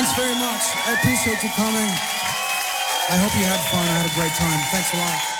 Thanks very much. I appreciate you coming. I hope you had fun. I had a great time. Thanks a lot.